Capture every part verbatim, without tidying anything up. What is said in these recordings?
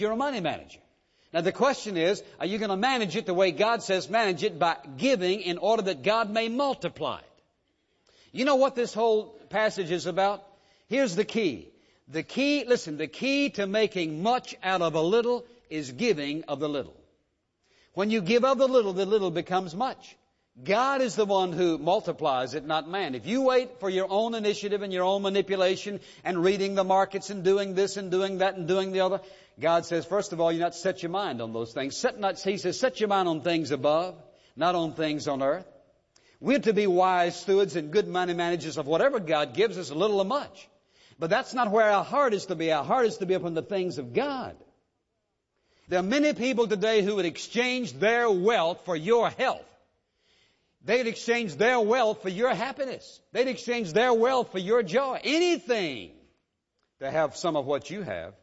You're a money manager. Now the question is, are you going to manage it the way God says manage it, by giving in order that God may multiply it? You know what this whole passage is about? Here's the key. The key, listen, the key to making much out of a little is giving of the little. When you give of the little, the little becomes much. God is the one who multiplies it, not man. If you wait for your own initiative and your own manipulation and reading the markets and doing this and doing that and doing the other, God says, first of all, you not set your mind on those things. Set not, he says, set your mind on things above, not on things on earth. We're to be wise stewards and good money managers of whatever God gives us, a little or much. But that's not where our heart is to be. Our heart is to be upon the things of God. There are many people today who would exchange their wealth for your health. They'd exchange their wealth for your happiness. They'd exchange their wealth for your joy. Anything to have some of what you have.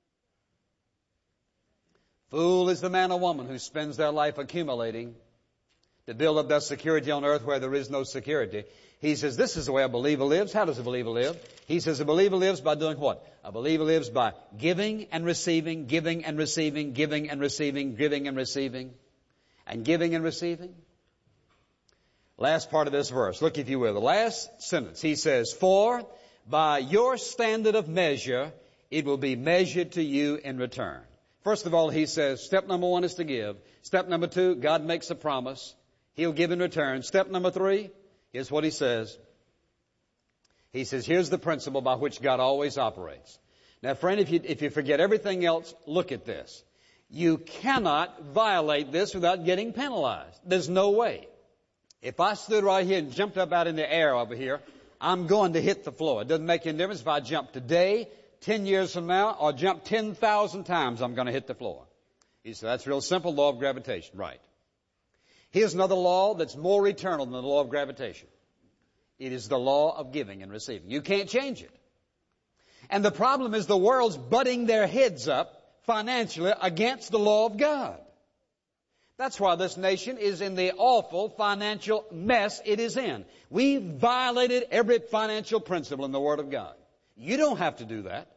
Fool is the man or woman who spends their life accumulating to build up their security on earth where there is no security. He says, this is the way a believer lives. How does a believer live? He says a believer lives by doing what? A believer lives by giving and receiving, giving and receiving, giving and receiving, giving and receiving, and giving and receiving. Last part of this verse. Look, if you will. The last sentence. He says, for by your standard of measure, it will be measured to you in return. First of all, he says, step number one is to give. Step number two, God makes a promise. He'll give in return. Step number three, here's what he says. He says, here's the principle by which God always operates. Now, friend, if you, if you forget everything else, look at this. You cannot violate this without getting penalized. There's no way. If I stood right here and jumped up out in the air over here, I'm going to hit the floor. It doesn't make any difference if I jump today, ten years from now, or jump ten thousand times, I'm going to hit the floor. He said, that's real simple, law of gravitation. Right. Here's another law that's more eternal than the law of gravitation. It is the law of giving and receiving. You can't change it. And the problem is the world's butting their heads up financially against the law of God. That's why this nation is in the awful financial mess it is in. We violated every financial principle in the Word of God. You don't have to do that.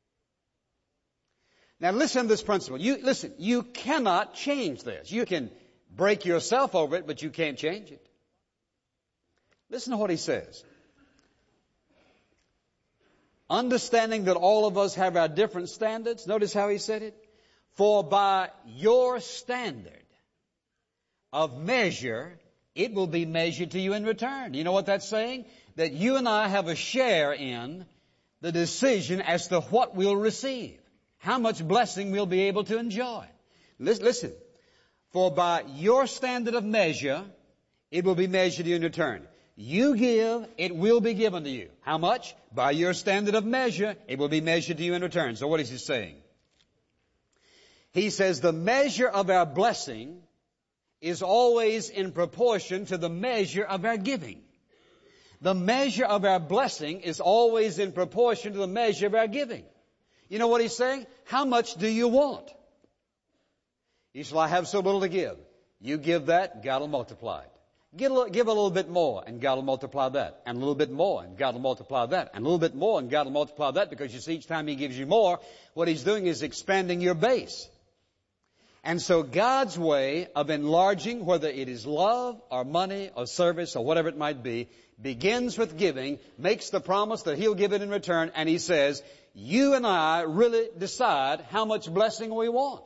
Now listen to this principle. You, listen, you cannot change this. You can break yourself over it, but you can't change it. Listen to what he says. Understanding that all of us have our different standards. Notice how he said it. For by your standard of measure, it will be measured to you in return. You know what that's saying? That you and I have a share in the decision as to what we'll receive. How much blessing we'll be able to enjoy. Listen. For by your standard of measure, it will be measured to you in return. You give, it will be given to you. How much? By your standard of measure, it will be measured to you in return. So what is he saying? He says the measure of our blessing is always in proportion to the measure of our giving. The measure of our blessing is always in proportion to the measure of our giving. You know what he's saying? How much do you want? You shall I have so little to give. You give that, God will multiply it. Give a, little, give a little bit more, and God will multiply that. And a little bit more, and God will multiply that. And a little bit more, and God will multiply that. Because you see, each time he gives you more, what he's doing is expanding your base. And so God's way of enlarging, whether it is love or money or service or whatever it might be, begins with giving, makes the promise that he'll give it in return, and he says, you and I really decide how much blessing we want.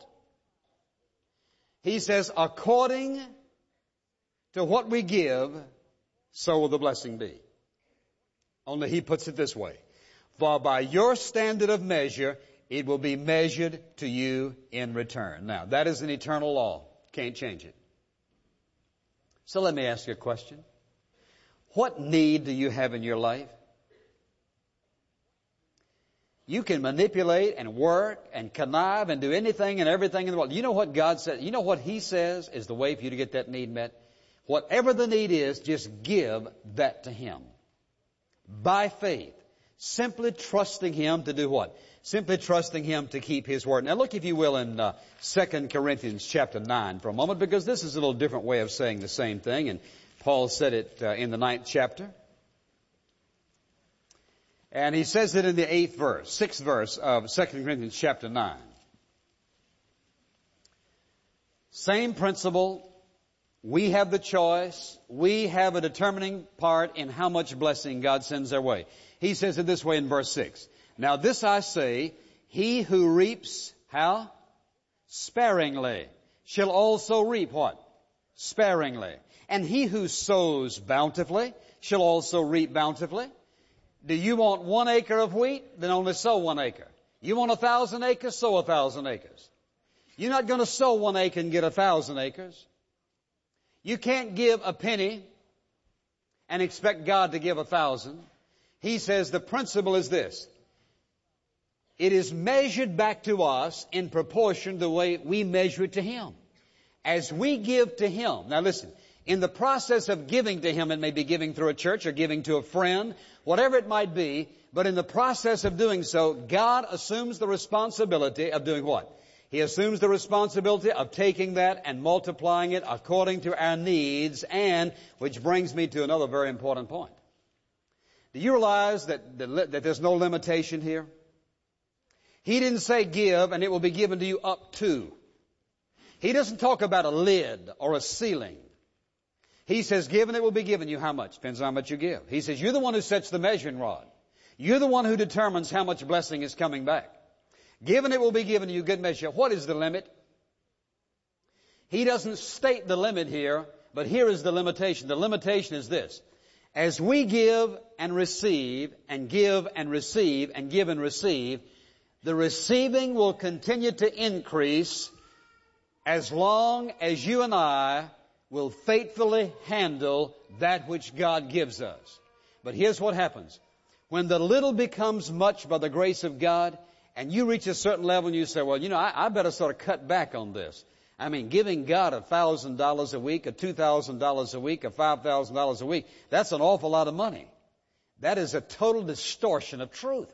He says, according to what we give, so will the blessing be. Only he puts it this way. For by your standard of measure, it will be measured to you in return. Now, that is an eternal law. Can't change it. So let me ask you a question. What need do you have in your life? You can manipulate and work and connive and do anything and everything in the world. You know what God said? You know what he says is the way for you to get that need met? Whatever the need is, just give that to him. By faith. Simply trusting him to do what? Simply trusting him to keep his word. Now look, if you will, in uh, Second Corinthians chapter nine for a moment, because this is a little different way of saying the same thing, and Paul said it uh, in the ninth chapter. And he says it in the eighth verse, sixth verse of Second Corinthians chapter nine. Same principle. We have the choice. We have a determining part in how much blessing God sends our way. He says it this way in verse six. Now this I say, he who reaps, how? Sparingly, shall also reap what? Sparingly. And he who sows bountifully shall also reap bountifully. Do you want one acre of wheat? Then only sow one acre. You want a thousand acres? Sow a thousand acres. You're not going to sow one acre and get a thousand acres. You can't give a penny and expect God to give a thousand. He says the principle is this. It is measured back to us in proportion to the way we measure it to Him. As we give to Him. Now listen, in the process of giving to Him, it may be giving through a church or giving to a friend, whatever it might be, but in the process of doing so, God assumes the responsibility of doing what? He assumes the responsibility of taking that and multiplying it according to our needs, and, which brings me to another very important point. Do you realize that, that there's no limitation here? He didn't say give and it will be given to you up to. He doesn't talk about a lid or a ceiling. He says give and it will be given you how much? Depends on how much you give. He says you're the one who sets the measuring rod. You're the one who determines how much blessing is coming back. Give and it will be given to you good measure. What is the limit? He doesn't state the limit here, but here is the limitation. The limitation is this. As we give and receive and give and receive and give and receive, the receiving will continue to increase as long as you and I will faithfully handle that which God gives us. But here's what happens. When the little becomes much by the grace of God, and you reach a certain level and you say, well, you know, I, I better sort of cut back on this. I mean, giving God a thousand dollars a week, or two thousand dollars a week, or five thousand dollars a week, that's an awful lot of money. That is a total distortion of truth.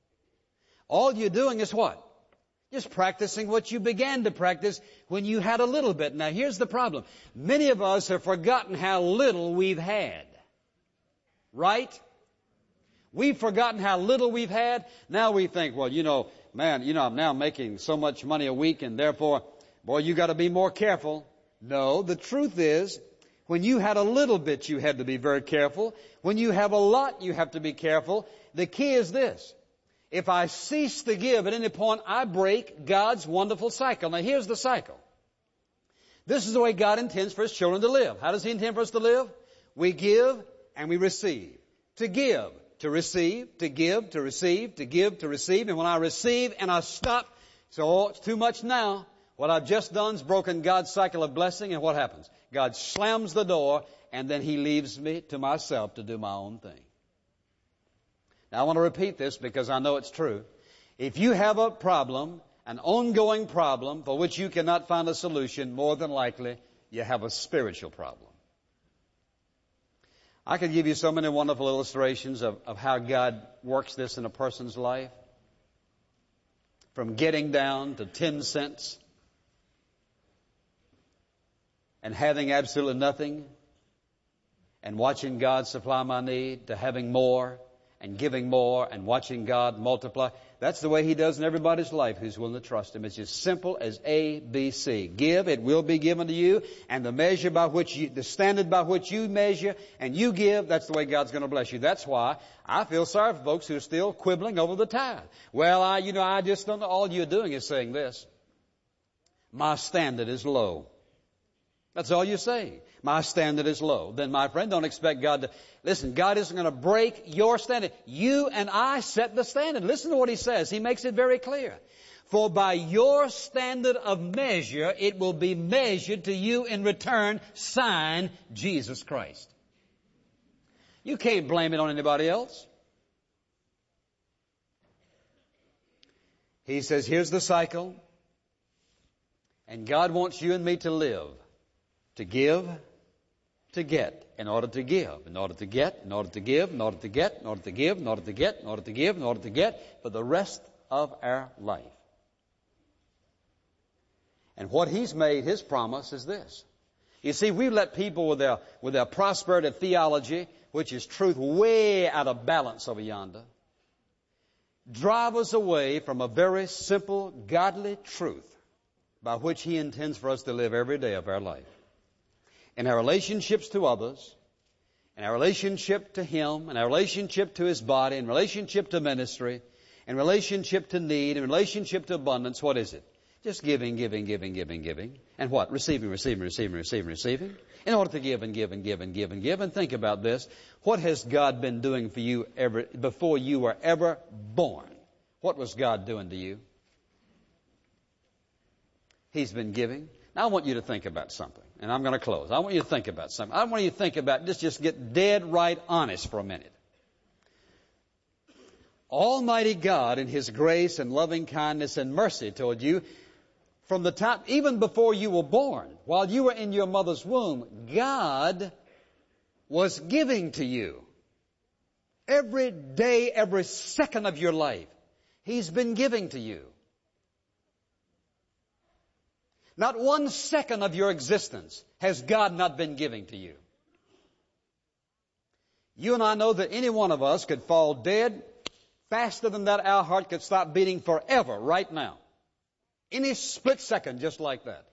All you're doing is what? Just practicing what you began to practice when you had a little bit. Now here's the problem. Many of us have forgotten how little we've had. Right? We've forgotten how little we've had. Now we think, well, you know, man, you know, I'm now making so much money a week and therefore, boy, you got to be more careful. No, the truth is, when you had a little bit, you had to be very careful. When you have a lot, you have to be careful. The key is this. If I cease to give at any point, I break God's wonderful cycle. Now here's the cycle. This is the way God intends for His children to live. How does He intend for us to live? We give and we receive. To give, to receive, to give, to receive, to give, to receive. And when I receive and I stop, so oh, it's too much now. What I've just done is broken God's cycle of blessing, and what happens? God slams the door, and then He leaves me to myself to do my own thing. Now I want to repeat this because I know it's true. If you have a problem, an ongoing problem for which you cannot find a solution, more than likely you have a spiritual problem. I could give you so many wonderful illustrations of, of how God works this in a person's life. From getting down to ten cents and having absolutely nothing and watching God supply my need, to having more and giving more and watching God multiply. That's the way He does in everybody's life who's willing to trust Him. It's as simple as A, B, C. Give, it will be given to you, and the measure by which you, the standard by which you measure and you give, that's the way God's going to bless you. That's why I feel sorry for folks who are still quibbling over the tithe. Well, I, you know, I just don't know. All you're doing is saying this. My standard is low. That's all you're saying. My standard is low. Then, my friend, don't expect God to... Listen, God isn't going to break your standard. You and I set the standard. Listen to what He says. He makes it very clear. For by your standard of measure, it will be measured to you in return, sign Jesus Christ. You can't blame it on anybody else. He says, here's the cycle. And God wants you and me to live. To give, to get, in order to give, in order to get, in order to give, in order to get, in order to give, in order to get, in order to give, in order to get, for the rest of our life. And what He's made His promise is this. You see, we let people with their, with their prosperity theology, which is truth way out of balance over yonder, drive us away from a very simple, godly truth. by which He intends for us to live every day of our life. In our relationships to others, in our relationship to Him, in our relationship to His body, in relationship to ministry, in relationship to need, in relationship to abundance, what is it? Just giving, giving, giving, giving, giving. And what? Receiving, receiving, receiving, receiving, receiving. In order to give and give and give and give and give. And think about this. What has God been doing for you ever, before you were ever born? What was God doing to you? He's been giving. Now I want you to think about something. And I'm going to close. I want you to think about something. I want you to think about, just, just get dead right honest for a minute. Almighty God in His grace and loving kindness and mercy toward you, from the time, even before you were born, while you were in your mother's womb, God was giving to you. Every day, every second of your life, He's been giving to you. Not one second of your existence has God not been giving to you. You and I know that any one of us could fall dead faster than that. Our heart could stop beating forever right now. Any split second, just like that.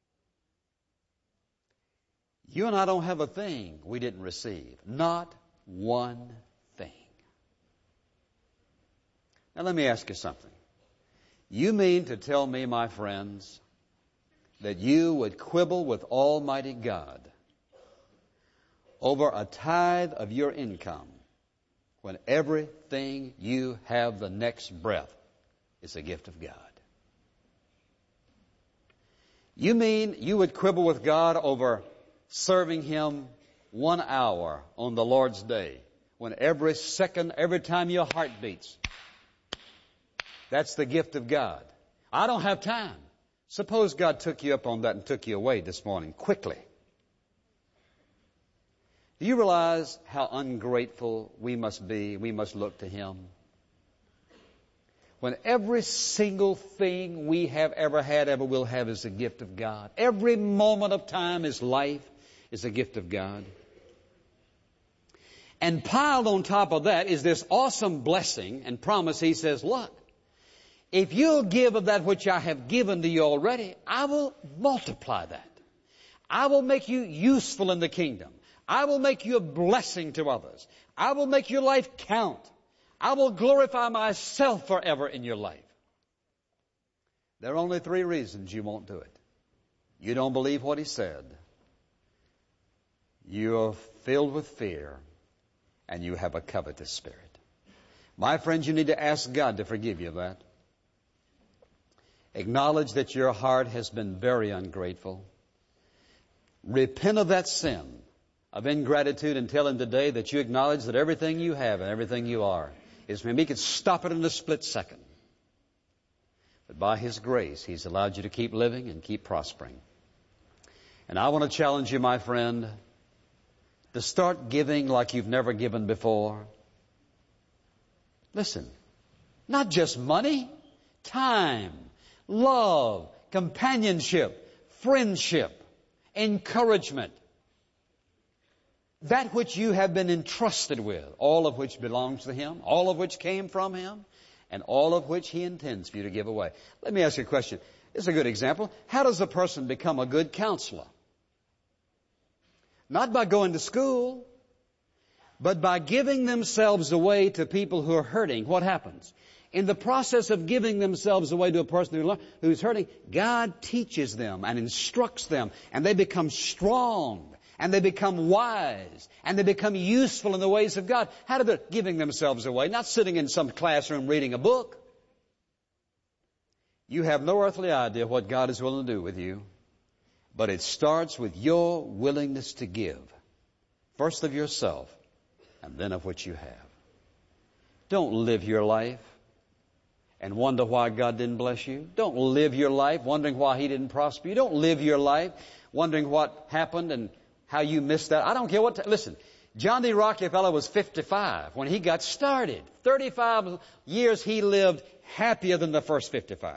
You and I don't have a thing we didn't receive. Not one thing. Now let me ask you something. You mean to tell me, my friends, that you would quibble with Almighty God over a tithe of your income when everything you have the next breath is a gift of God? You mean you would quibble with God over serving Him one hour on the Lord's day when every second, every time your heart beats, that's the gift of God? I don't have time. Suppose God took you up on that and took you away this morning quickly. Do you realize how ungrateful we must be? We must look to Him. When every single thing we have ever had, ever will have is a gift of God. Every moment of time is life is a gift of God. And piled on top of that is this awesome blessing and promise. He says, look, if you'll give of that which I have given to you already, I will multiply that. I will make you useful in the kingdom. I will make you a blessing to others. I will make your life count. I will glorify myself forever in your life. There are only three reasons you won't do it. You don't believe what He said. You're filled with fear. And you have a covetous spirit. My friends, you need to ask God to forgive you of that. Acknowledge that your heart has been very ungrateful. Repent of that sin of ingratitude and tell Him today that you acknowledge that everything you have and everything you are is from Him. He could stop it in a split second. But by His grace, He's allowed you to keep living and keep prospering. And I want to challenge you, my friend, to start giving like you've never given before. Listen, not just money, time, love, companionship, friendship, encouragement. That which you have been entrusted with, all of which belongs to Him, all of which came from Him, and all of which He intends for you to give away. Let me ask you a question. This is a good example. How does a person become a good counselor? Not by going to school, but by giving themselves away to people who are hurting. What happens? In the process of giving themselves away to a person who's hurting, God teaches them and instructs them, and they become strong, and they become wise, and they become useful in the ways of God. How do they? Giving themselves away, not sitting in some classroom reading a book. You have no earthly idea what God is willing to do with you, but it starts with your willingness to give, first of yourself, and then of what you have. Don't live your life and wonder why God didn't bless you. Don't live your life wondering why He didn't prosper you. Don't live your life wondering what happened and how you missed that. I don't care what... T- Listen, John D. Rockefeller was fifty-five when he got started. thirty-five years he lived happier than the first fifty-five.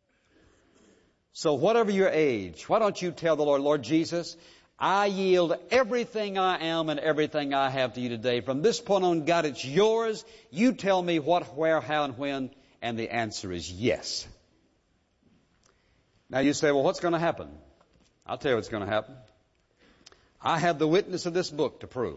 So whatever your age, why don't you tell the Lord, Lord Jesus, I yield everything I am and everything I have to you today. From this point on, God, it's yours. You tell me what, where, how, and when. And the answer is yes. Now you say, well, what's going to happen? I'll tell you what's going to happen. I have the witness of this book to prove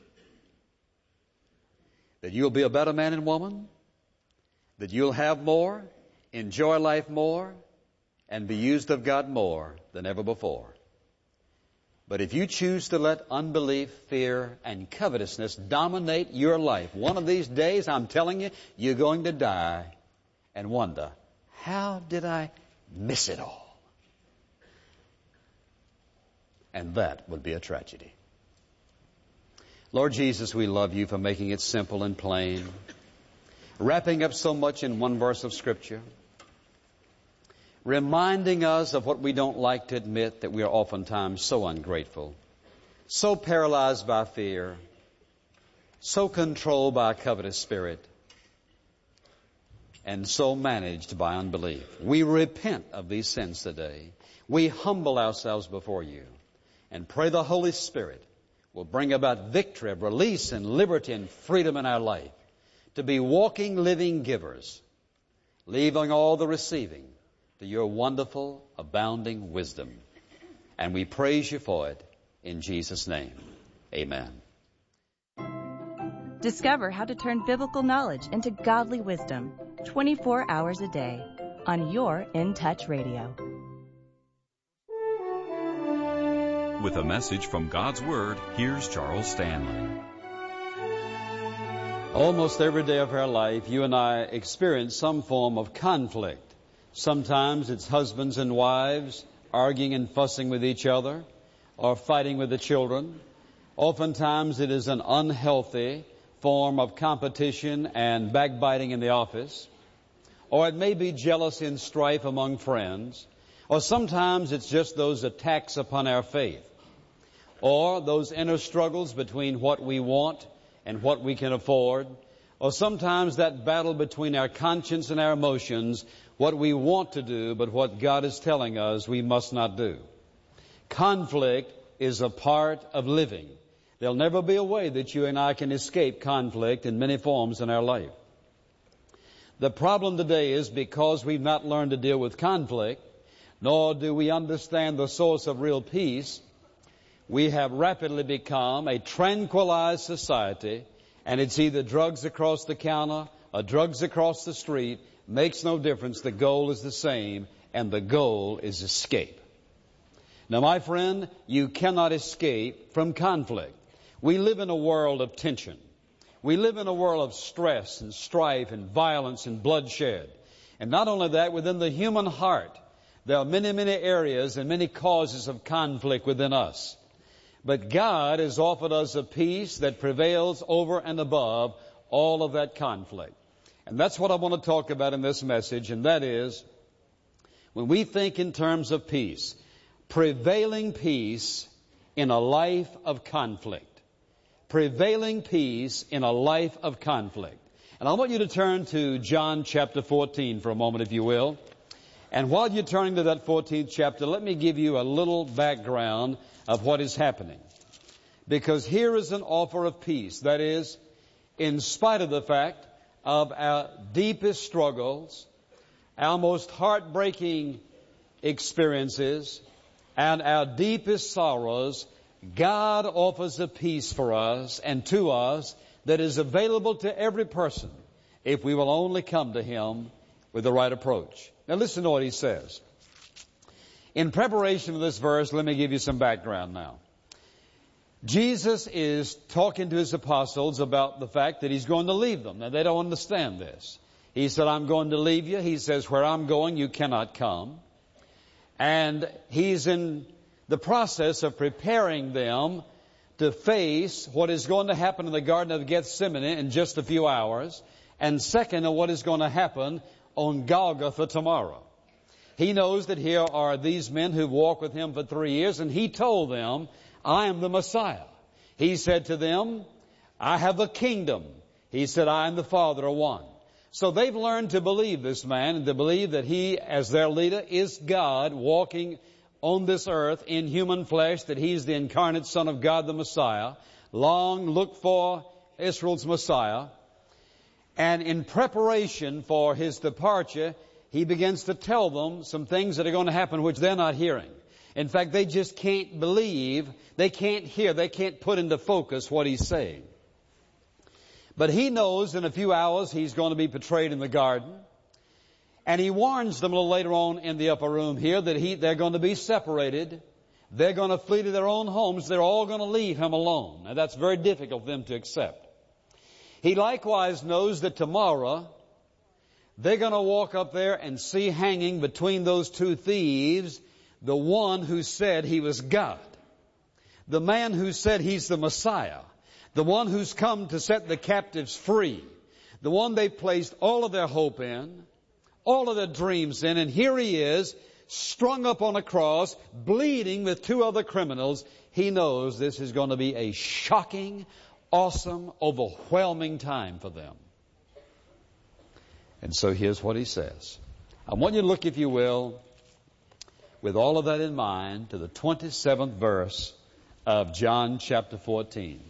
that you'll be a better man and woman, that you'll have more, enjoy life more, and be used of God more than ever before. But if you choose to let unbelief, fear, and covetousness dominate your life, one of these days, I'm telling you, you're going to die and wonder, how did I miss it all? And that would be a tragedy. Lord Jesus, we love you for making it simple and plain, wrapping up so much in one verse of Scripture, reminding us of what we don't like to admit, that we are oftentimes so ungrateful, so paralyzed by fear, so controlled by a covetous spirit, and so managed by unbelief. We repent of these sins today. We humble ourselves before you and pray the Holy Spirit will bring about victory, release, and liberty and freedom in our life to be walking, living givers, leaving all the receiving to your wonderful, abounding wisdom. And we praise you for it in Jesus' name. Amen. Discover how to turn biblical knowledge into godly wisdom twenty-four hours a day on your In Touch Radio. With a message from God's Word, here's Charles Stanley. Almost every day of our life, you and I experience some form of conflict. Sometimes it's husbands and wives arguing and fussing with each other or fighting with the children. Oftentimes it is an unhealthy form of competition and backbiting in the office. Or it may be jealousy and strife among friends. Or sometimes it's just those attacks upon our faith. Or those inner struggles between what we want and what we can afford. Or sometimes that battle between our conscience and our emotions, what we want to do, but what God is telling us we must not do. Conflict is a part of living. There'll never be a way that you and I can escape conflict in many forms in our life. The problem today is because we've not learned to deal with conflict, nor do we understand the source of real peace, we have rapidly become a tranquilized society, and it's either drugs across the counter or drugs across the street. Makes no difference. The goal is the same, and the goal is escape. Now, my friend, you cannot escape from conflict. We live in a world of tension. We live in a world of stress and strife and violence and bloodshed. And not only that, within the human heart, there are many, many areas and many causes of conflict within us. But God has offered us a peace that prevails over and above all of that conflict. And that's what I want to talk about in this message, and that is, when we think in terms of peace, prevailing peace in a life of conflict. Prevailing peace in a life of conflict. And I want you to turn to John chapter fourteen for a moment, if you will. And while you're turning to that fourteenth chapter, let me give you a little background of what is happening. Because here is an offer of peace. That is, in spite of the fact of our deepest struggles, our most heartbreaking experiences, and our deepest sorrows, God offers a peace for us and to us that is available to every person if we will only come to Him with the right approach. Now listen to what He says. In preparation of this verse, let me give you some background now. Jesus is talking to His apostles about the fact that He's going to leave them. Now they don't understand this. He said, I'm going to leave you. He says, where I'm going, you cannot come. And He's in the process of preparing them to face what is going to happen in the Garden of Gethsemane in just a few hours. And second, what is going to happen on Golgotha tomorrow. He knows that here are these men who walked with Him for three years, and He told them, I am the Messiah. He said to them, I have a kingdom. He said, I and the Father are one. So they've learned to believe this man and to believe that He, as their leader, is God walking on this earth in human flesh, that He's the incarnate Son of God, the Messiah. Long looked for Israel's Messiah. And in preparation for His departure, he begins to tell them some things that are going to happen which they're not hearing. In fact, they just can't believe, they can't hear, they can't put into focus what he's saying. But he knows in a few hours he's going to be betrayed in the garden. And he warns them a little later on in the upper room here that he, they're going to be separated. They're going to flee to their own homes. They're all going to leave him alone. And that's very difficult for them to accept. He likewise knows that tomorrow they're going to walk up there and see hanging between those two thieves the one who said he was God. The man who said he's the Messiah. The one who's come to set the captives free. The one they placed all of their hope in, all of their dreams in. And here he is, strung up on a cross, bleeding with two other criminals. He knows this is going to be a shocking, awesome, overwhelming time for them. And so here's what he says. I want you to look, if you will, with all of that in mind, to the twenty-seventh verse of John chapter fourteen.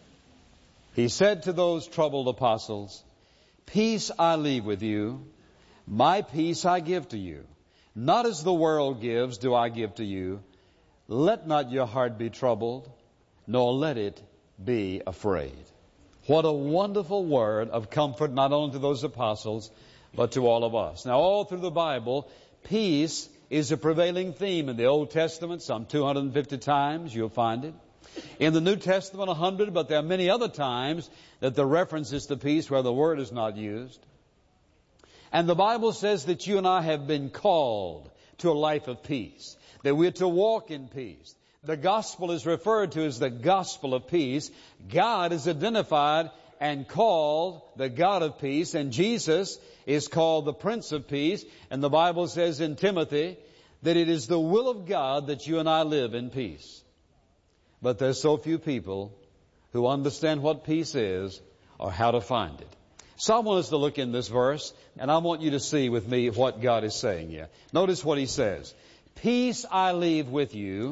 He said to those troubled apostles, "Peace I leave with you, my peace I give to you. Not as the world gives do I give to you. Let not your heart be troubled, nor let it be afraid." What a wonderful word of comfort, not only to those apostles, but to all of us. Now, all through the Bible, peace is a prevailing theme. In the Old Testament, some two hundred fifty times you'll find it. In the New Testament, one hundred, but there are many other times that the reference is to peace where the word is not used. And the Bible says that you and I have been called to a life of peace, that we're to walk in peace. The gospel is referred to as the gospel of peace. God is identified and called the God of peace, and Jesus is called the Prince of Peace. And the Bible says in Timothy that it is the will of God that you and I live in peace. But there's so few people who understand what peace is or how to find it. So I want us to look in this verse, and I want you to see with me what God is saying here. Notice what he says. "Peace I leave with you,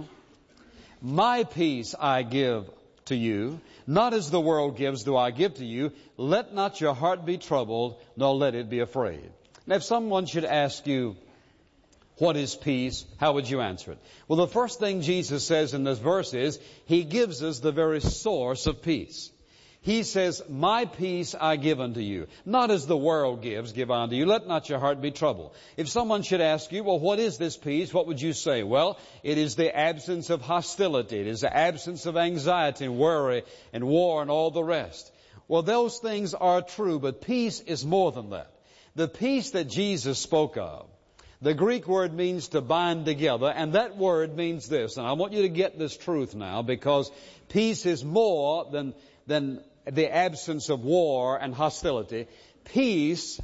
my peace I give to you. Not as the world gives do I give to you. Let not your heart be troubled, nor let it be afraid." Now, if someone should ask you, what is peace? How would you answer it? Well, the first thing Jesus says in this verse is, he gives us the very source of peace. He says, "My peace I give unto you. Not as the world gives, give unto you. Let not your heart be troubled." If someone should ask you, well, what is this peace? What would you say? Well, it is the absence of hostility. It is the absence of anxiety and worry and war and all the rest. Well, those things are true, but peace is more than that. The peace that Jesus spoke of, the Greek word means to bind together, and that word means this. And I want you to get this truth now, because peace is more than, than the absence of war and hostility. Peace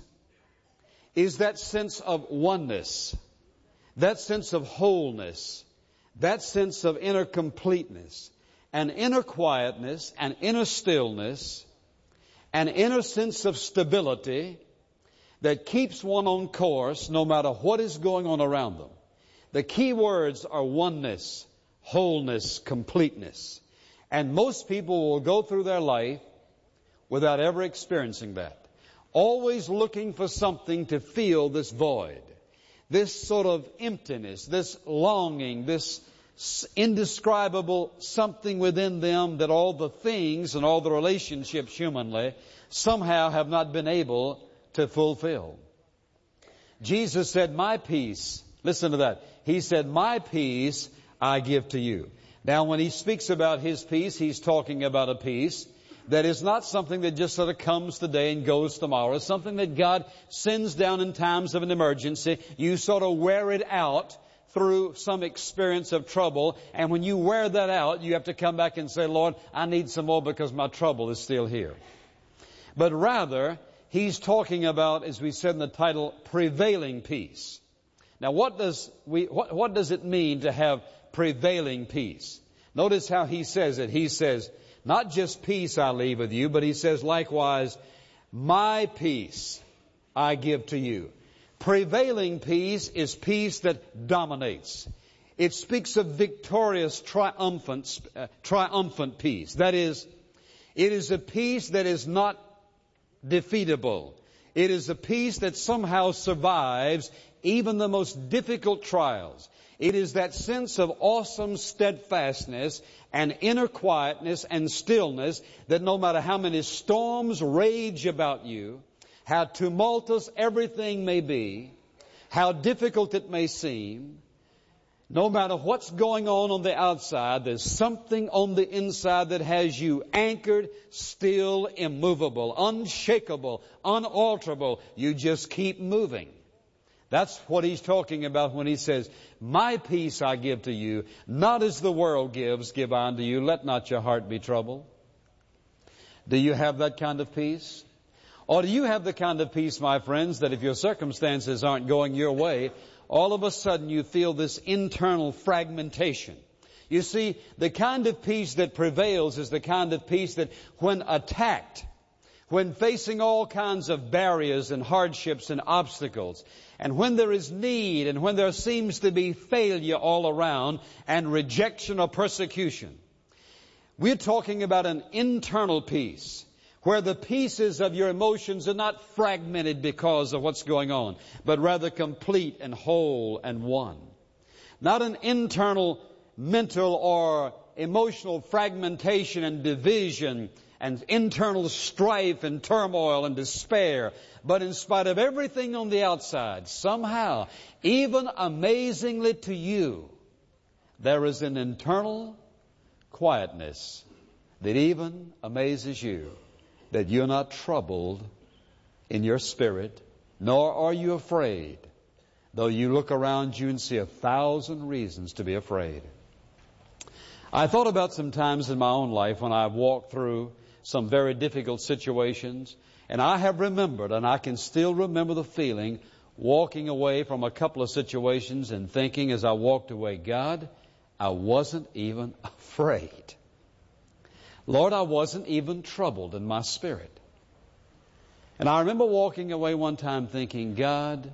is that sense of oneness, that sense of wholeness, that sense of inner completeness, an inner quietness, an inner stillness, an inner sense of stability that keeps one on course no matter what is going on around them. The key words are oneness, wholeness, completeness. And most people will go through their life without ever experiencing that. Always looking for something to fill this void, this sort of emptiness, this longing, this indescribable something within them that all the things and all the relationships humanly somehow have not been able to fulfill. Jesus said, "My peace," listen to that. He said, "My peace I give to you." Now, when he speaks about his peace, he's talking about a peace that is not something that just sort of comes today and goes tomorrow. It's something that God sends down in times of an emergency. You sort of wear it out through some experience of trouble. And when you wear that out, you have to come back and say, "Lord, I need some more because my trouble is still here." But rather, he's talking about, as we said in the title, prevailing peace. Now, what does we what, what does it mean to have prevailing peace? Notice how he says it. He says, not just peace I leave with you, but he says likewise, "My peace I give to you." Prevailing peace is peace that dominates. It speaks of victorious, triumphant, uh, triumphant peace. That is, it is a peace that is not defeatable. It is a peace that somehow survives even the most difficult trials. It is that sense of awesome steadfastness and inner quietness and stillness that no matter how many storms rage about you, how tumultuous everything may be, how difficult it may seem, no matter what's going on on the outside, there's something on the inside that has you anchored, still, immovable, unshakable, unalterable. You just keep moving. That's what he's talking about when he says, my peace I give to you, not as the world gives, give I unto you. Let not your heart be troubled. Do you have that kind of peace? Or do you have the kind of peace, my friends, that if your circumstances aren't going your way, all of a sudden you feel this internal fragmentation? You see, the kind of peace that prevails is the kind of peace that when attacked, when facing all kinds of barriers and hardships and obstacles, and when there is need, and when there seems to be failure all around, and rejection or persecution, we're talking about an internal peace, where the pieces of your emotions are not fragmented because of what's going on, but rather complete and whole and one. Not an internal mental or emotional fragmentation and division and internal strife and turmoil and despair, but in spite of everything on the outside, somehow, even amazingly to you, there is an internal quietness that even amazes you, that you're not troubled in your spirit, nor are you afraid, though you look around you and see a thousand reasons to be afraid. I thought about some times in my own life when I've walked through some very difficult situations, and I have remembered, and I can still remember the feeling, walking away from a couple of situations and thinking as I walked away, God, I wasn't even afraid. Lord, I wasn't even troubled in my spirit. And I remember walking away one time thinking, God,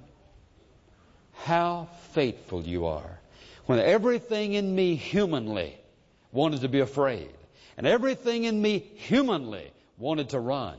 how faithful you are. When everything in me humanly wanted to be afraid, and everything in me humanly wanted to run.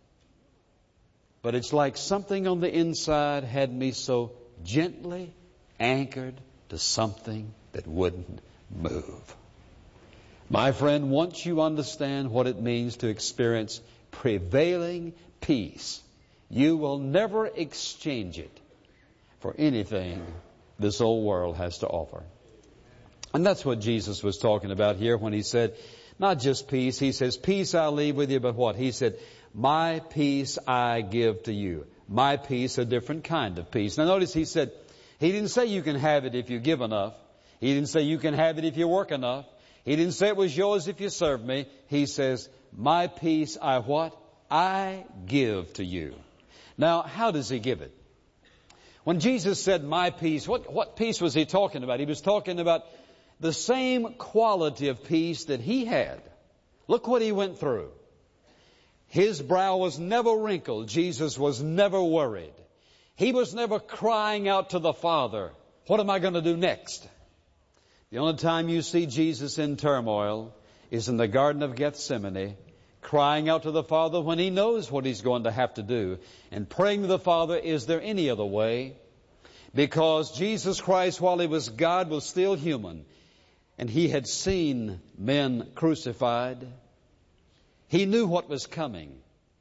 But it's like something on the inside had me so gently anchored to something that wouldn't move. My friend, once you understand what it means to experience prevailing peace, you will never exchange it for anything this old world has to offer. And that's what Jesus was talking about here when he said, not just peace. He says, peace I leave with you, but what? He said, my peace I give to you. My peace, a different kind of peace. Now notice he said, he didn't say you can have it if you give enough. He didn't say you can have it if you work enough. He didn't say it was yours if you serve me. He says, my peace I what? I give to you. Now, how does he give it? When Jesus said my peace, what, what peace was he talking about? He was talking about the same quality of peace that he had. Look what he went through. His brow was never wrinkled. Jesus was never worried. He was never crying out to the Father, what am I going to do next? The only time you see Jesus in turmoil is in the Garden of Gethsemane, crying out to the Father when he knows what he's going to have to do, and praying to the Father, is there any other way? Because Jesus Christ, while he was God, was still human. And he had seen men crucified. He knew what was coming.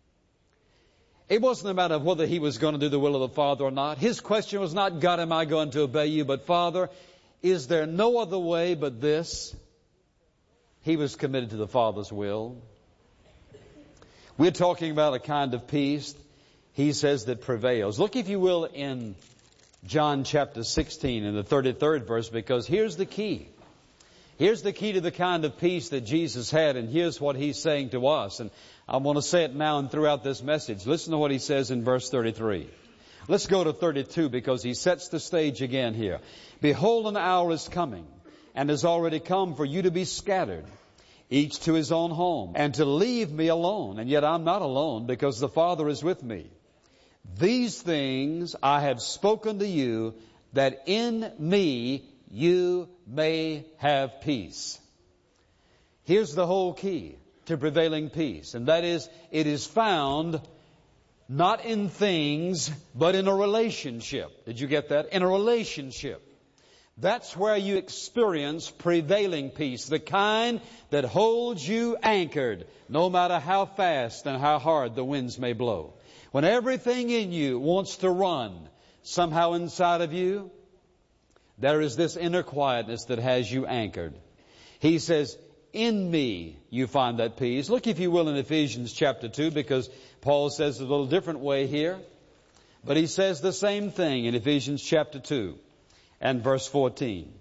It wasn't a matter of whether he was going to do the will of the Father or not. His question was not, God, am I going to obey you? But Father, is there no other way but this? He was committed to the Father's will. We're talking about a kind of peace, he says, that prevails. Look, if you will, in John chapter sixteen in the thirty-third verse, because here's the key. Here's the key to the kind of peace that Jesus had, and here's what he's saying to us. And I want to say it now and throughout this message. Listen to what he says in verse thirty-three. Let's go to thirty-two, because he sets the stage again here. Behold, an hour is coming, and has already come, for you to be scattered, each to his own home, and to leave me alone. And yet I'm not alone, because the Father is with me. These things I have spoken to you, that in me you may have peace. Here's the whole key to prevailing peace, and that is, it is found Not in things, but in a relationship. Did you get that? In a relationship. That's where you experience prevailing peace, the kind that holds you anchored, no matter how fast and how hard the winds may blow. When everything in you wants to run, somehow inside of you, there is this inner quietness that has you anchored. He says, in me you find that peace. Look, if you will, in Ephesians chapter two, because Paul says it a little different way here. But he says the same thing in Ephesians chapter two and verse fourteen.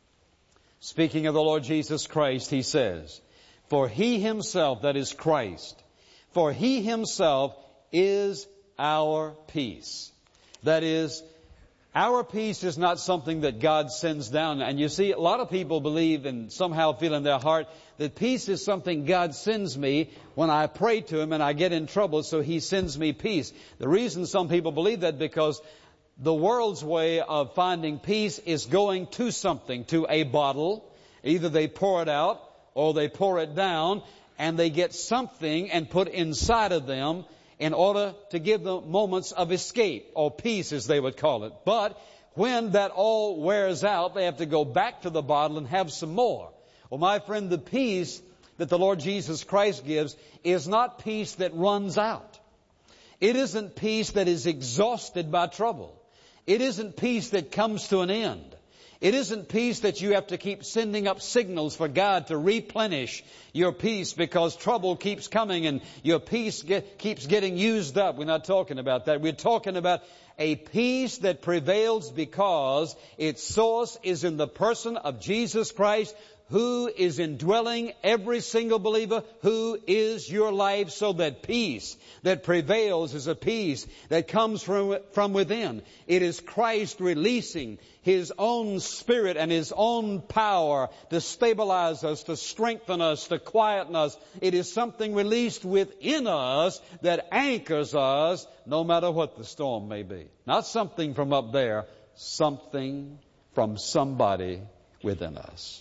Speaking of the Lord Jesus Christ, he says, for He Himself, that is Christ, for He Himself is our peace. That is, our peace is not something that God sends down. And you see, a lot of people believe and somehow feel in their heart that peace is something God sends me when I pray to Him and I get in trouble, so He sends me peace. The reason some people believe that because the world's way of finding peace is going to something, to a bottle. Either they pour it out or they pour it down, and they get something and put inside of them in order to give them moments of escape, or peace as they would call it. But when that all wears out, they have to go back to the bottle and have some more. Well, my friend, the peace that the Lord Jesus Christ gives is not peace that runs out. It isn't peace that is exhausted by trouble. It isn't peace that comes to an end. It isn't peace that you have to keep sending up signals for God to replenish your peace because trouble keeps coming and your peace get, keeps getting used up. We're not talking about that. We're talking about a peace that prevails because its source is in the person of Jesus Christ, who is indwelling every single believer, who is your life, so that peace that prevails is a peace that comes from, from within. It is Christ releasing His own Spirit and His own power to stabilize us, to strengthen us, to quieten us. It is something released within us that anchors us no matter what the storm may be. Not something from up there, something from somebody within us.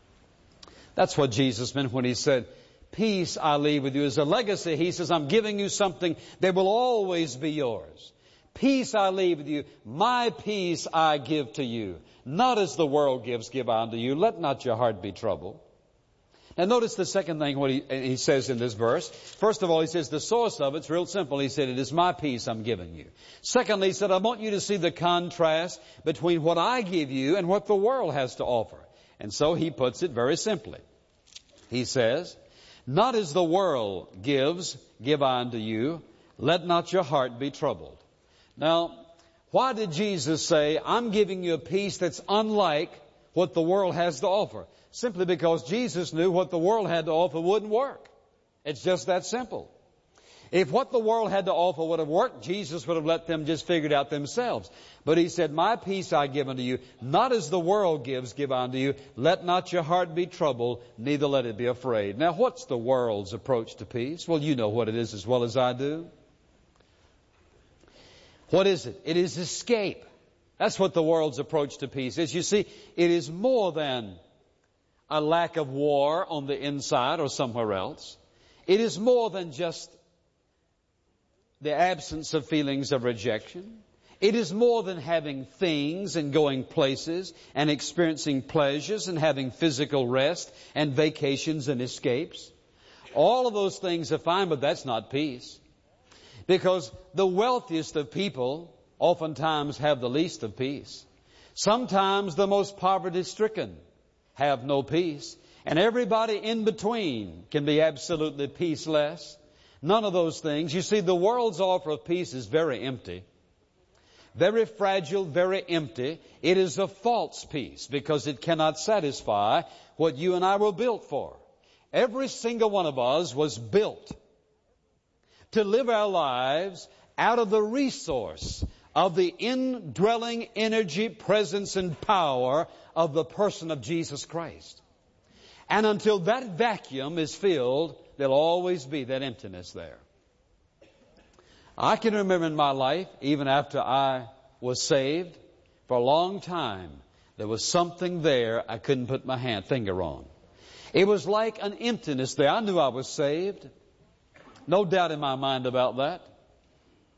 That's what Jesus meant when He said, peace I leave with you as a legacy. He says, I'm giving you something that will always be yours. Peace I leave with you. My peace I give to you. Not as the world gives, give I unto you. Let not your heart be troubled. Now notice the second thing what he, he says in this verse. First of all, he says the source of it's real simple. He said, it is my peace I'm giving you. Secondly, he said, I want you to see the contrast between what I give you and what the world has to offer. And so he puts it very simply. He says, not as the world gives, give I unto you. Let not your heart be troubled. Now, why did Jesus say, I'm giving you a peace that's unlike what the world has to offer? Simply because Jesus knew what the world had to offer wouldn't work. It's just that simple. If what the world had to offer would have worked, Jesus would have let them just figure it out themselves. But He said, my peace I give unto you, not as the world gives, give unto you. Let not your heart be troubled, neither let it be afraid. Now, what's the world's approach to peace? Well, you know what it is as well as I do. What is it? It is escape. That's what the world's approach to peace is. You see, it is more than a lack of war on the inside or somewhere else. It is more than just the absence of feelings of rejection. It is more than having things and going places and experiencing pleasures and having physical rest and vacations and escapes. All of those things are fine, but that's not peace. Because the wealthiest of people oftentimes have the least of peace. Sometimes the most poverty-stricken have no peace. And everybody in between can be absolutely peaceless. None of those things. You see, the world's offer of peace is very empty. Very fragile, very empty. It is a false peace because it cannot satisfy what you and I were built for. Every single one of us was built to live our lives out of the resource of the indwelling energy, presence, and power of the person of Jesus Christ. And until that vacuum is filled, there'll always be that emptiness there. I can remember in my life, even after I was saved, for a long time, there was something there I couldn't put my hand, finger on. It was like an emptiness there. I knew I was saved. No doubt in my mind about that.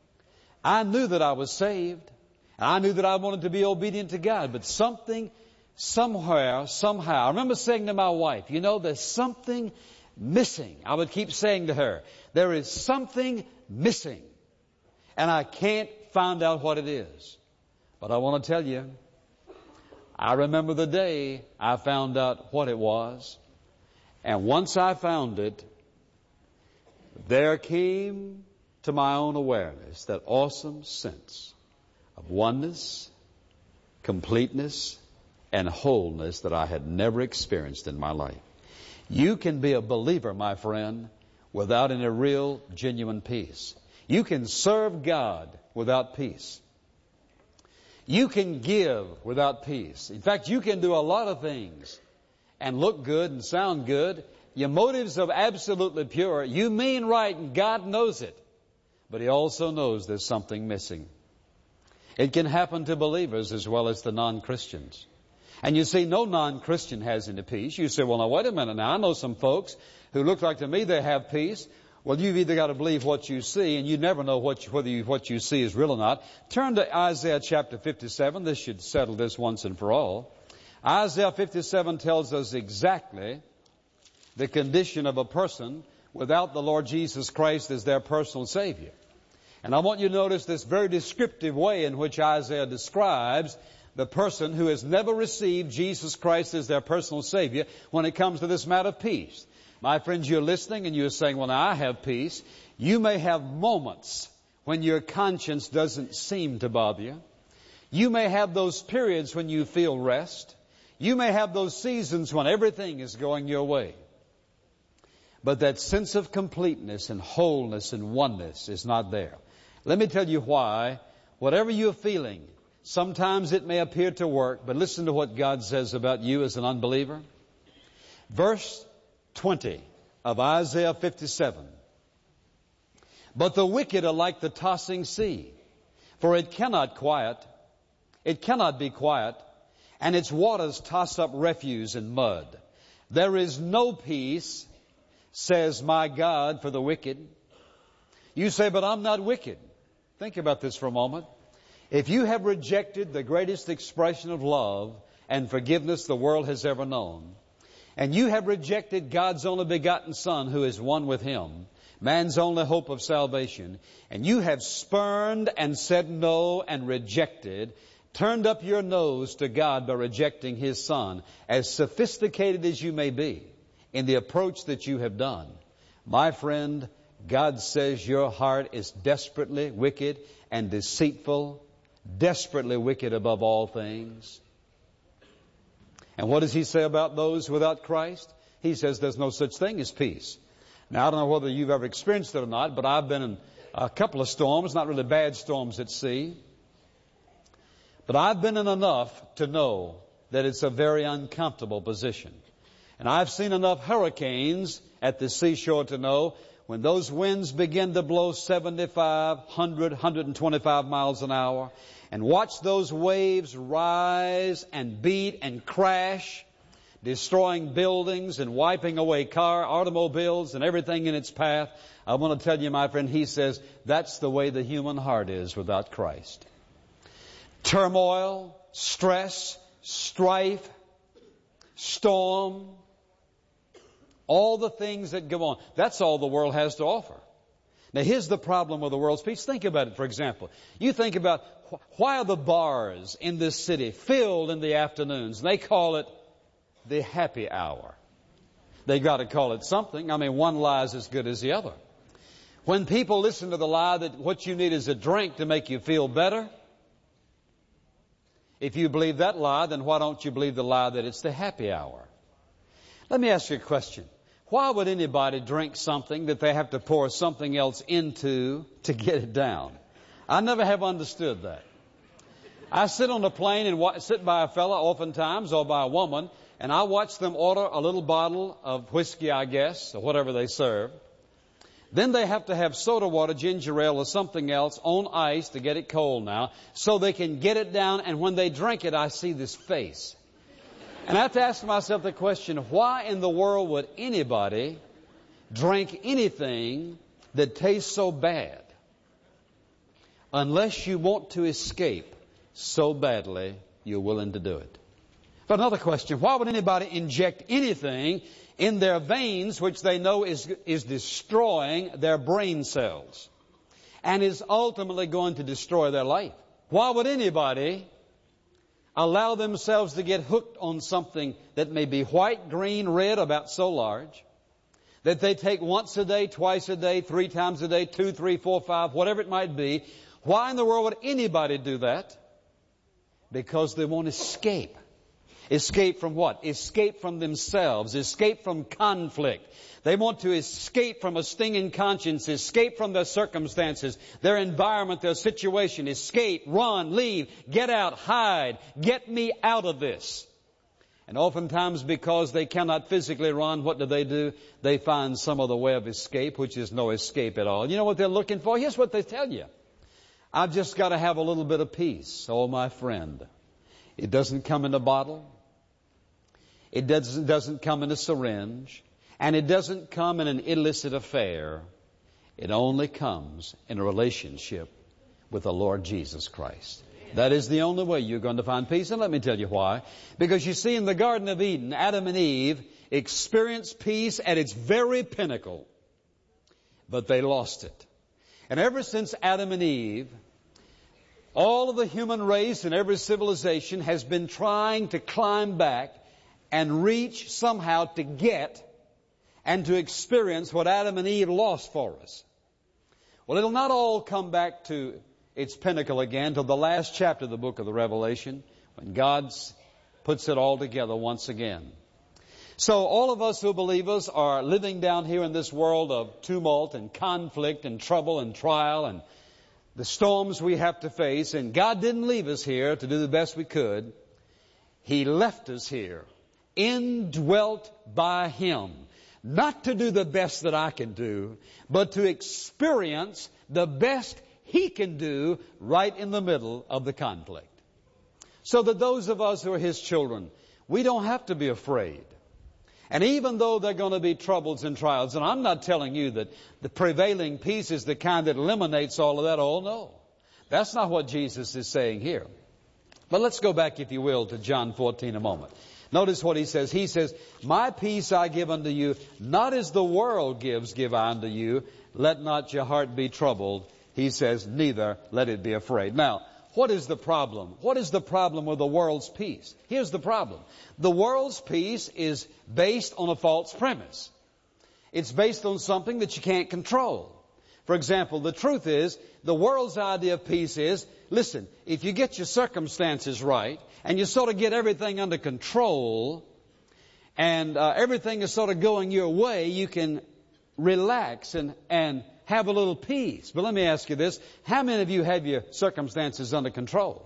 I knew that I was saved. And I knew that I wanted to be obedient to God. But something, somewhere, somehow, I remember saying to my wife, you know, there's something missing. I would keep saying to her, there is something missing. And I can't find out what it is. But I want to tell you, I remember the day I found out what it was. And once I found it, there came to my own awareness that awesome sense of oneness, completeness, and wholeness that I had never experienced in my life. You can be a believer, my friend, without any real, genuine peace. You can serve God without peace. You can give without peace. In fact, you can do a lot of things and look good and sound good. Your motives are absolutely pure. You mean right, and God knows it. But He also knows there's something missing. It can happen to believers as well as to non-Christians. And you see, no non-Christian has any peace. You say, well, now, wait a minute now. I know some folks who look like to me they have peace. Well, you've either got to believe what you see, and you never know what you, whether you, what you see is real or not. Turn to Isaiah chapter fifty-seven. This should settle this once and for all. Isaiah fifty-seven tells us exactly the condition of a person without the Lord Jesus Christ as their personal Savior. And I want you to notice this very descriptive way in which Isaiah describes the person who has never received Jesus Christ as their personal Savior when it comes to this matter of peace. My friends, you're listening and you're saying, well, now I have peace. You may have moments when your conscience doesn't seem to bother you. You may have those periods when you feel rest. You may have those seasons when everything is going your way. But that sense of completeness and wholeness and oneness is not there. Let me tell you why. Whatever you're feeling, sometimes it may appear to work, but listen to what God says about you as an unbeliever. Verse twenty of Isaiah fifty-seven. But the wicked are like the tossing sea, for it cannot quiet, it cannot be quiet, and its waters toss up refuse and mud. There is no peace, says my God, for the wicked. You say, but I'm not wicked. Think about this for a moment. If you have rejected the greatest expression of love and forgiveness the world has ever known, and you have rejected God's only begotten Son who is one with Him, man's only hope of salvation, and you have spurned and said no and rejected, turned up your nose to God by rejecting His Son, as sophisticated as you may be in the approach that you have done, my friend, God says your heart is desperately wicked and deceitful, desperately wicked above all things. And what does He say about those without Christ? He says there's no such thing as peace. Now, I don't know whether you've ever experienced it or not, but I've been in a couple of storms, not really bad storms at sea. But I've been in enough to know that it's a very uncomfortable position. And I've seen enough hurricanes at the seashore to know when those winds begin to blow seventy-five, one hundred, one hundred twenty-five miles an hour, and watch those waves rise and beat and crash, destroying buildings and wiping away car, automobiles and everything in its path. I want to tell you, my friend, He says that's the way the human heart is without Christ. Turmoil, stress, strife, storm, all the things that go on. That's all the world has to offer. Now, here's the problem with the world's peace. Think about it, for example. You think about wh- why are the bars in this city filled in the afternoons? And they call it the happy hour. They got to call it something. I mean, one lie is as good as the other. When people listen to the lie that what you need is a drink to make you feel better, if you believe that lie, then why don't you believe the lie that it's the happy hour? Let me ask you a question. Why would anybody drink something that they have to pour something else into to get it down? I never have understood that. I sit on a plane and wa- sit by a fella oftentimes or by a woman, and I watch them order a little bottle of whiskey, I guess, or whatever they serve. Then they have to have soda water, ginger ale, or something else on ice to get it cold now, so they can get it down, and when they drink it, I see this face. And I have to ask myself the question, why in the world would anybody drink anything that tastes so bad? unless you want to escape so badly you're willing to do it. But another question, why would anybody inject anything in their veins which they know is, is destroying their brain cells and is ultimately going to destroy their life? Why would anybody allow themselves to get hooked on something that may be white, green, red, about so large, that they take once a day, twice a day, three times a day, two, three, four, five, whatever it might be? Why in the world would anybody do that? Because they want to escape. Escape from what? Escape from themselves. Escape from conflict. They want to escape from a stinging conscience. Escape from their circumstances, their environment, their situation. Escape, run, leave, get out, hide. Get me out of this. And oftentimes because they cannot physically run, what do they do? They find some other way of escape, which is no escape at all. You know what they're looking for? Here's what they tell you. I've just got to have a little bit of peace. Oh, my friend. It doesn't come in a bottle. It doesn't, doesn't come in a syringe. And it doesn't come in an illicit affair. It only comes in a relationship with the Lord Jesus Christ. That is the only way you're going to find peace. And let me tell you why. Because you see, in the Garden of Eden, Adam and Eve experienced peace at its very pinnacle. But they lost it. And ever since Adam and Eve, all of the human race and every civilization has been trying to climb back and reach somehow to get and to experience what Adam and Eve lost for us. Well, it'll not all come back to its pinnacle again till the last chapter of the book of the Revelation, when God puts it all together once again. So all of us who believers are living down here in this world of tumult and conflict and trouble and trial and the storms we have to face. And God didn't leave us here to do the best we could. He left us here, indwelt by Him, not to do the best that I can do, but to experience the best He can do right in the middle of the conflict. So that those of us who are His children, we don't have to be afraid. And even though there are going to be troubles and trials, and I'm not telling you that the prevailing peace is the kind that eliminates all of that. Oh, no. That's not what Jesus is saying here. But let's go back, if you will, to John fourteen a moment. Notice what He says. He says, my peace I give unto you, not as the world gives, give I unto you. Let not your heart be troubled. He says, neither let it be afraid. Now, what is the problem? What is the problem with the world's peace? Here's the problem. The world's peace is based on a false premise. It's based on something that you can't control. For example, the truth is, the world's idea of peace is, listen, if you get your circumstances right, and you sort of get everything under control, and uh, everything is sort of going your way, you can relax and, and have a little peace. But let me ask you this. How many of you have your circumstances under control?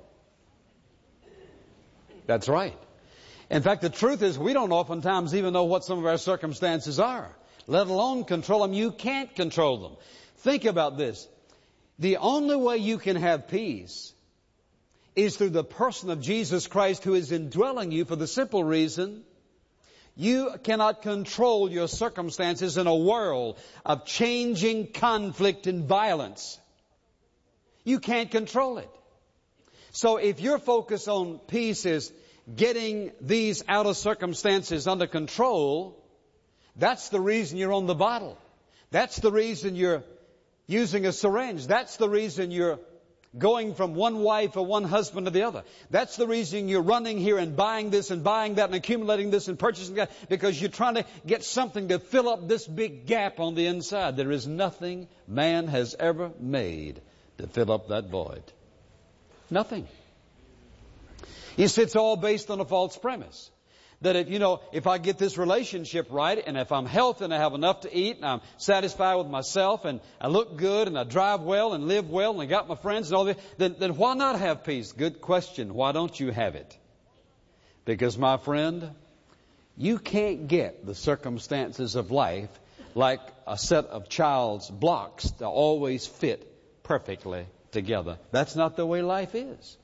That's right. In fact, the truth is we don't oftentimes even know what some of our circumstances are, let alone control them. You can't control them. Think about this. The only way you can have peace is through the person of Jesus Christ, who is indwelling you, for the simple reason you cannot control your circumstances in a world of changing conflict and violence. You can't control it. So if your focus on peace is getting these outer circumstances under control, that's the reason you're on the bottle. That's the reason you're using a syringe. That's the reason you're going from one wife or one husband to the other. That's the reason you're running here and buying this and buying that and accumulating this and purchasing that, because you're trying to get something to fill up this big gap on the inside. There is nothing man has ever made to fill up that void. Nothing. You see, it's all based on a false premise. That if, you know, if I get this relationship right, and if I'm healthy and I have enough to eat, and I'm satisfied with myself, and I look good, and I drive well, and live well, and I got my friends and all that, then, then why not have peace? Good question. Why don't you have it? Because, my friend, you can't get the circumstances of life like a set of child's blocks to always fit perfectly together. That's not the way life is.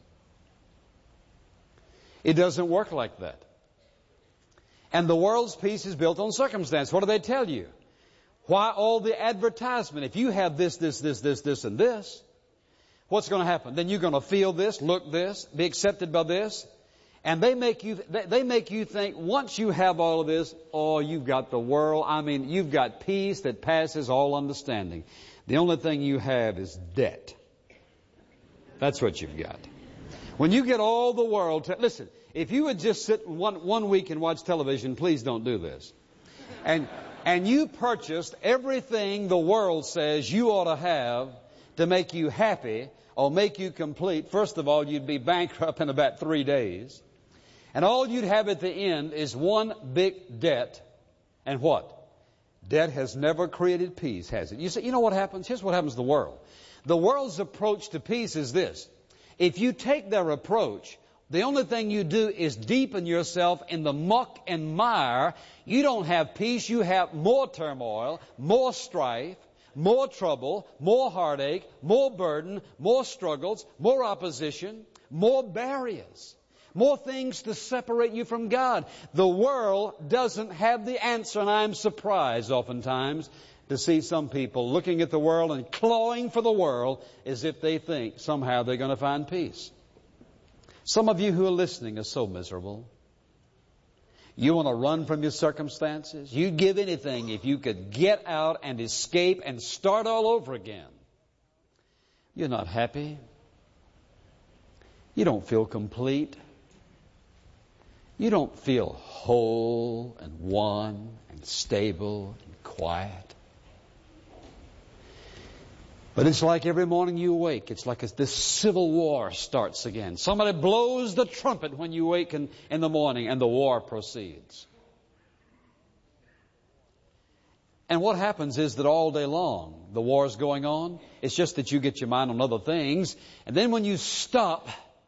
It doesn't work like that. And the world's peace is built on circumstance. What do they tell you? Why all the advertisement? If you have this, this, this, this, this, and this, what's going to happen? Then you're going to feel this, look this, be accepted by this. And they make you, they make you think once you have all of this, oh, you've got the world. I mean, you've got peace that passes all understanding. The only thing you have is debt. That's what you've got. When you get all the world, to, listen, if you would just sit one, one week and watch television, please don't do this. And, and you purchased everything the world says you ought to have to make you happy or make you complete. First of all, you'd be bankrupt in about three days. And all you'd have at the end is one big debt. And what? Debt has never created peace, has it? You say, you know what happens? Here's what happens to the world. The world's approach to peace is this. If you take their approach, the only thing you do is deepen yourself in the muck and mire. You don't have peace. You have more turmoil, more strife, more trouble, more heartache, more burden, more struggles, more opposition, more barriers. More things to separate you from God. The world doesn't have the answer, and I'm surprised oftentimes to see some people looking at the world and clawing for the world as if they think somehow they're going to find peace. Some of you who are listening are so miserable. You want to run from your circumstances. You'd give anything if you could get out and escape and start all over again. You're not happy. You don't feel complete. You don't feel whole and one and stable and quiet. But it's like every morning you awake, it's like this civil war starts again. Somebody blows the trumpet when you wake in, in the morning and the war proceeds. And what happens is that all day long the war is going on. It's just that you get your mind on other things. And then when you stop,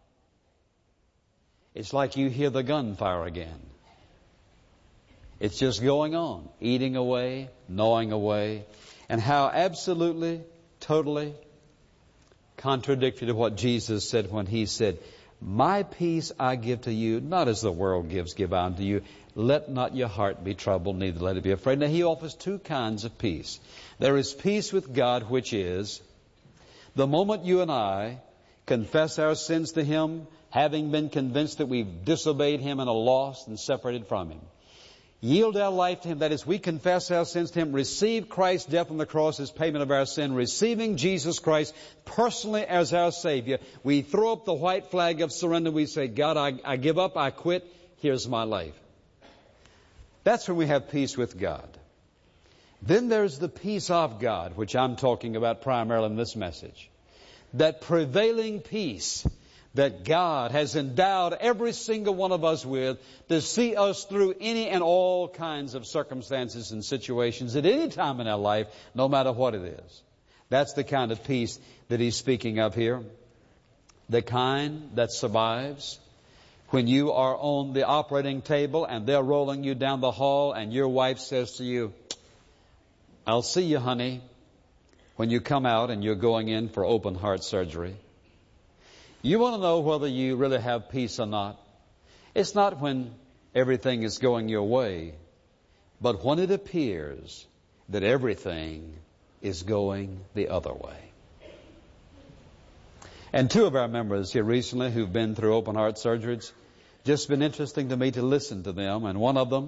it's like you hear the gunfire again. It's just going on, eating away, gnawing away. And how absolutely, totally contradictory to what Jesus said when He said, my peace I give to you, not as the world gives, give I unto you. Let not your heart be troubled, neither let it be afraid. Now He offers two kinds of peace. There is peace with God, which is the moment you and I confess our sins to Him, having been convinced that we've disobeyed Him and are lost and separated from Him. Yield our life to Him. That is, we confess our sins to Him, receive Christ's death on the cross as payment of our sin, receiving Jesus Christ personally as our Savior. We throw up the white flag of surrender. We say, God, I, I give up, I quit, here's my life. That's when we have peace with God. Then there's the peace of God, which I'm talking about primarily in this message. That prevailing peace that God has endowed every single one of us with to see us through any and all kinds of circumstances and situations at any time in our life, no matter what it is. That's the kind of peace that He's speaking of here. The kind that survives when you are on the operating table and they're rolling you down the hall and your wife says to you, I'll see you, honey, when you come out and you're going in for open heart surgery. You want to know whether you really have peace or not. It's not when everything is going your way, but when it appears that everything is going the other way. And two of our members here recently who've been through open heart surgery, it's just been interesting to me to listen to them. And one of them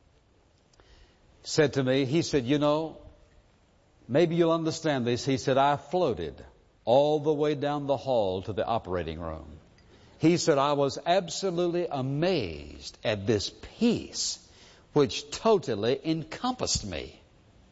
said to me, he said, you know, maybe you'll understand this. He said, I floated all the way down the hall to the operating room. He said, I was absolutely amazed at this peace which totally encompassed me.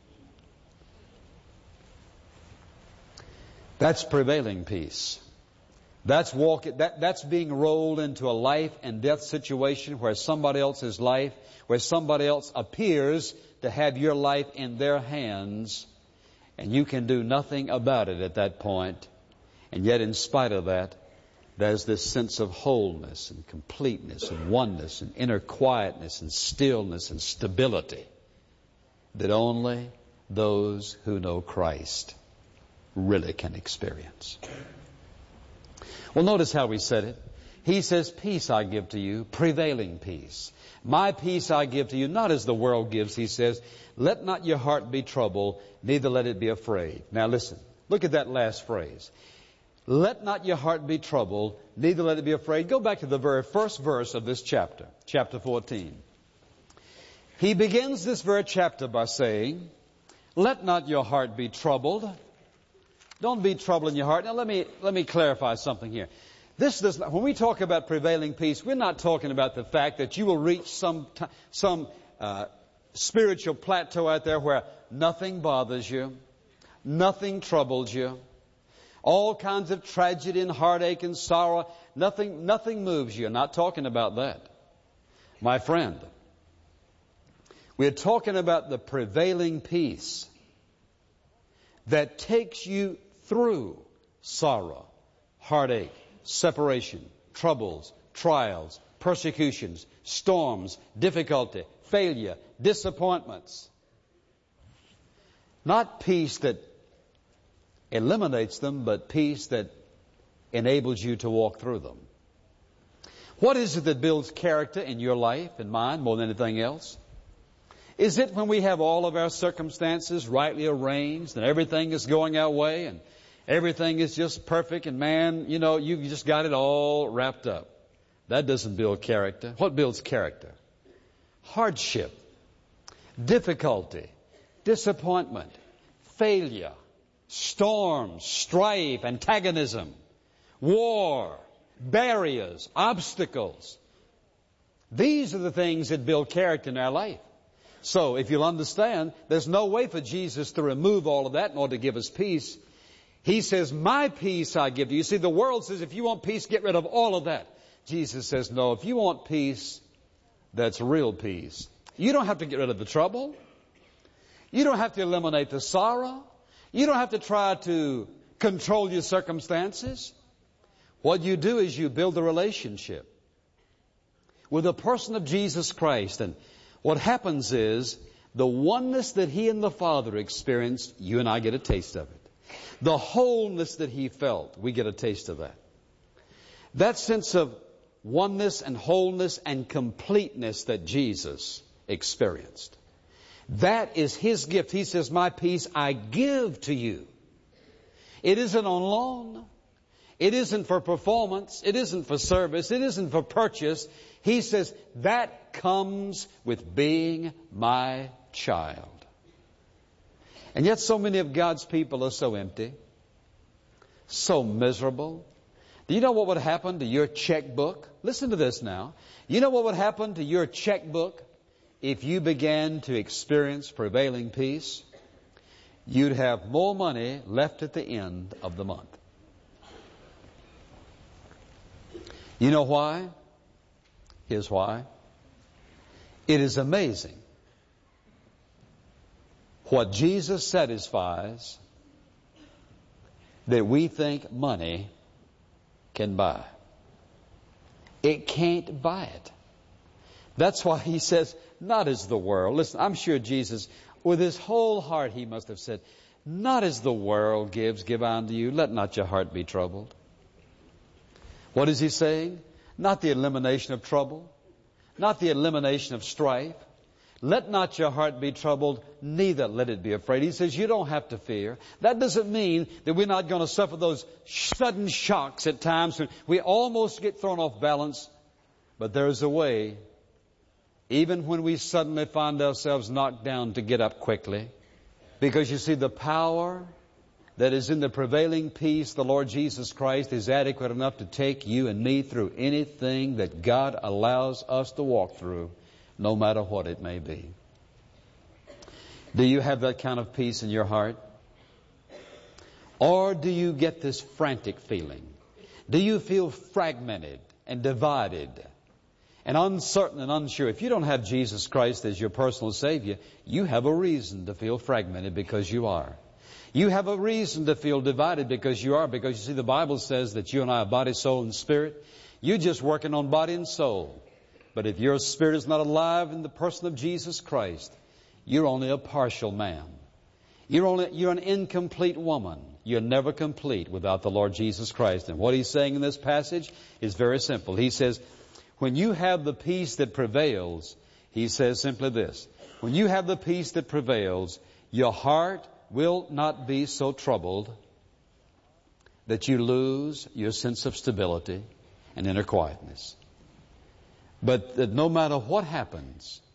That's prevailing peace. That's walking, that, that's being rolled into a life and death situation where somebody else's life, where somebody else appears to have your life in their hands, and you can do nothing about it at that point. And yet in spite of that, there's this sense of wholeness and completeness and oneness and inner quietness and stillness and stability that only those who know Christ really can experience. Well, notice how he said it. He says, peace I give to you, prevailing peace. My peace I give to you, not as the world gives, he says. Let not your heart be troubled, neither let it be afraid. Now listen, look at that last phrase. Let not your heart be troubled, neither let it be afraid. Go back to the very first verse of this chapter, chapter fourteen. He begins this very chapter by saying, let not your heart be troubled. Don't be troubled in your heart. Now let me, let me clarify something here. This does not, when we talk about prevailing peace, we're not talking about the fact that you will reach some, some uh, spiritual plateau out there where nothing bothers you, nothing troubles you, all kinds of tragedy and heartache and sorrow, nothing, nothing moves you. I'm not talking about that. My friend, we're talking about the prevailing peace that takes you through sorrow, heartache, separation, troubles, trials, persecutions, storms, difficulty, failure, disappointments. Not peace that eliminates them, but peace that enables you to walk through them. What is it that builds character in your life and mine more than anything else? Is it when we have all of our circumstances rightly arranged and everything is going our way and everything is just perfect and man, you know, you just got it all wrapped up? That doesn't build character. What builds character? Hardship, difficulty, disappointment, failure, storms, strife, antagonism, war, barriers, obstacles. These are the things that build character in our life. So, if you'll understand, there's no way for Jesus to remove all of that in order to give us peace. He says, my peace I give to you. You see, the world says, if you want peace, get rid of all of that. Jesus says, no, if you want peace, that's real peace. You don't have to get rid of the trouble. You don't have to eliminate the sorrow. You don't have to try to control your circumstances. What you do is you build a relationship with the person of Jesus Christ. And what happens is the oneness that He and the Father experienced, you and I get a taste of it. The wholeness that He felt, we get a taste of that. That sense of oneness and wholeness and completeness that Jesus experienced. That is His gift. He says, my peace I give to you. It isn't on loan. It isn't for performance. It isn't for service. It isn't for purchase. He says, that comes with being my child. And yet so many of God's people are so empty, so miserable. Do you know what would happen to your checkbook? Listen to this now. You know what would happen to your checkbook if you began to experience prevailing peace? You'd have more money left at the end of the month. You know why? Here's why. It is amazing what Jesus satisfies that we think money can buy. It can't buy it. That's why He says, not as the world. Listen, I'm sure Jesus, with His whole heart, He must have said, not as the world gives, give I unto you. Let not your heart be troubled. What is He saying? Not the elimination of trouble, not the elimination of strife. Let not your heart be troubled, neither let it be afraid. He says you don't have to fear. That doesn't mean that we're not going to suffer those sudden shocks at times when we almost get thrown off balance. But there's a way, even when we suddenly find ourselves knocked down, to get up quickly. Because you see, the power that is in the prevailing peace, the Lord Jesus Christ, is adequate enough to take you and me through anything that God allows us to walk through, no matter what it may be. Do you have that kind of peace in your heart? Or do you get this frantic feeling? Do you feel fragmented and divided and uncertain and unsure? If you don't have Jesus Christ as your personal Savior, you have a reason to feel fragmented, because you are. You have a reason to feel divided because you are. Because you see, the Bible says that you and I are body, soul, and spirit. You're just working on body and soul. But if your spirit is not alive in the person of Jesus Christ, you're only a partial man. You're only you're an incomplete woman. You're never complete without the Lord Jesus Christ. And what He's saying in this passage is very simple. He says, when you have the peace that prevails, He says simply this: when you have the peace that prevails, your heart will not be so troubled, that you lose your sense of stability and inner quietness. But that no matter what happens,